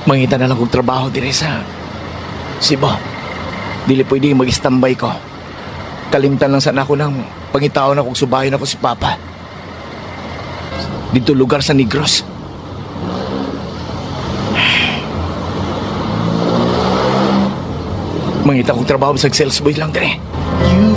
Mangita na lang kong trabaho dire sa Cebu. Dili pwede mag-standby ko. Kalimtan lang sana ako ng pangitao na kung subahin ako si Papa. Dito lugar sa Negros. Mangita kong trabaho sa sales boy lang dire. You